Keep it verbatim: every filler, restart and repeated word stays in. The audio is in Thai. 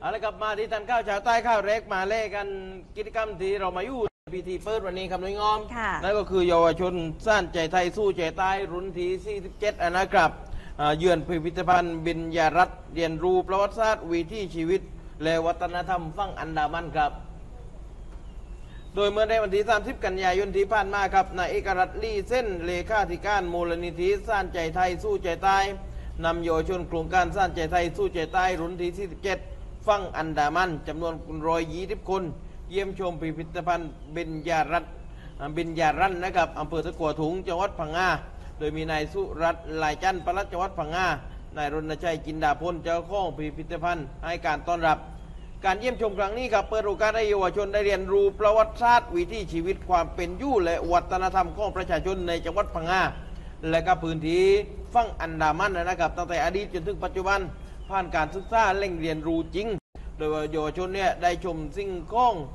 เอาละกลับมาที่ทันข้าวชาวใต้ข้าวเล็กมาเล่กันกิจกรรมที่เรามาอยู่พิธีเปิดวันนี้ครับน้อยงอมนั่นก็คือเยาวชนสร้างใจไทยสู้ใจใต้รุ่นที่สี่สิบเจ็ดนะครับเยือนพิพิธภัณฑ์บิญญารัตน์เรียนรู้ประวัติศาสตร์วิถีชีวิตและวัฒนธรรมฝั่งอันดามันครับโดยเมื่อในวันที่สามสิบกันยายนที่ผ่านมาครับนายเอกรัตน์ลี่เส้นเลขาธิการมูลนิธิสร้างใจไทยสู้ใจใต้นำเยาวชนโครงการสร้างใจไทยสู้ใจใต้รุ่นที่สี่สิบเจ็ดฝั่งอันดามันจำนวนร้อยยี่สิบคนเยี่ยมชมพิพิธภัณฑ์เบญญารัตน์เบญญารัตน์นะครับอำเภอตะกั่วถุงจังหวัดพังงาโดยมีนายสุรัตน์ลายจันทร์ปลัดจังหวัดพังงานายรณชัยจินดาพลเจ้าของพิพิธภัณฑ์ให้การต้อนรับการเยี่ยมชมครั้งนี้ครับเปิดโอกาสให้เยาวชนได้เรียนรู้ประวัติศาสตร์วิถีชีวิตความเป็นอยู่และวัฒนธรรมของประชาชนในจังหวัดพังงาและก็พื้นที่ฝั่งอันดามันนะครับตั้งแต่อดีตจนถึงปัจจุบันผ่านการศึกษาเล่งเรียนรู้จริงโดยเยาวชนเนี่ยได้ชมสิ่งของ